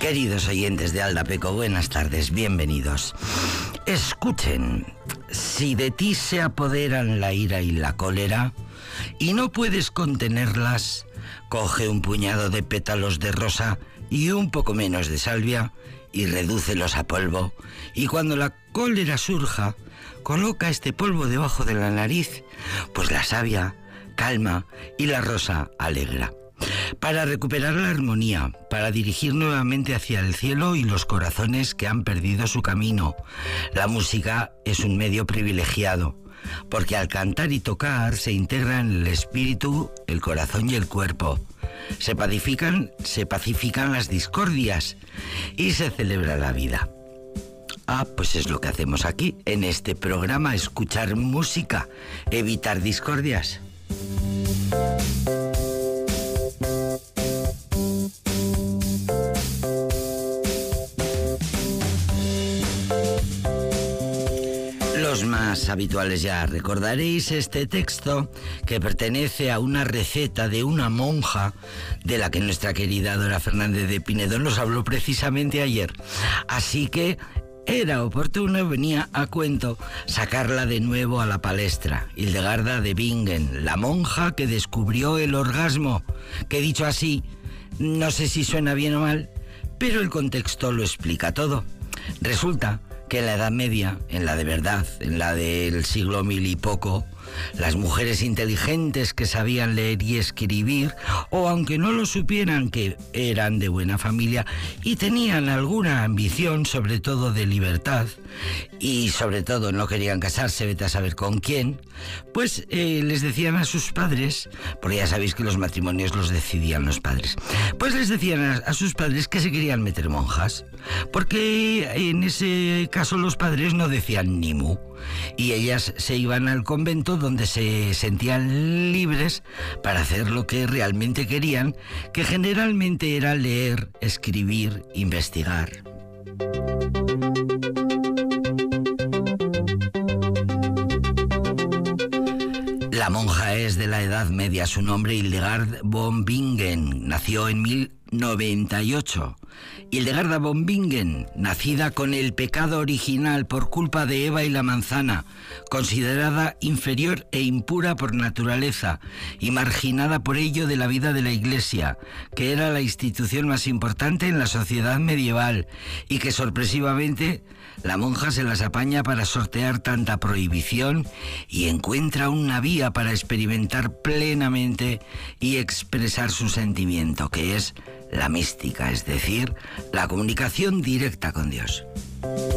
Queridos oyentes de Aldapeco, buenas tardes, bienvenidos. Escuchen, si de ti se apoderan la ira y la cólera y no puedes contenerlas, coge un puñado de pétalos de rosa y un poco menos de salvia y redúcelos a polvo, y cuando la cólera surja, coloca este polvo debajo de la nariz, pues la savia calma y la rosa alegra. Para recuperar la armonía, para dirigir nuevamente hacia el cielo y los corazones que han perdido su camino. La música es un medio privilegiado, porque al cantar y tocar se integran el espíritu, el corazón y el cuerpo. Se pacifican las discordias y se celebra la vida. Pues es lo que hacemos aquí, en este programa, escuchar música, evitar discordias. Los más habituales ya recordaréis este texto, que pertenece a una receta de una monja de la que nuestra querida Dora Fernández de Pinedo nos habló precisamente ayer. Así que era oportuno, venía a cuento, sacarla de nuevo a la palestra. Hildegarda de Bingen, la monja que descubrió el orgasmo, que dicho así, no sé si suena bien o mal, pero el contexto lo explica todo. Resulta que en la Edad Media, en la de verdad, en la del siglo 1000 y poco, las mujeres inteligentes que sabían leer y escribir, o aunque no lo supieran, que eran de buena familia y tenían alguna ambición, sobre todo de libertad, y sobre todo no querían casarse, vete a saber con quién, pues les decían a sus padres, porque ya sabéis que los matrimonios los decidían los padres, pues les decían a sus padres que se querían meter monjas, porque en ese caso los padres no decían ni mu, y ellas se iban al convento donde se sentían libres para hacer lo que realmente querían, que generalmente era leer, escribir, investigar. La monja es de la Edad Media, su nombre Hildegard von Bingen, nació en 1098. Hildegarda von Bingen, nacida con el pecado original por culpa de Eva y la manzana, considerada inferior e impura por naturaleza y marginada por ello de la vida de la Iglesia, que era la institución más importante en la sociedad medieval, y que sorpresivamente la monja se las apaña para sortear tanta prohibición y encuentra una vía para experimentar plenamente y expresar su sentimiento, que es la mística, es decir, la comunicación directa con Dios.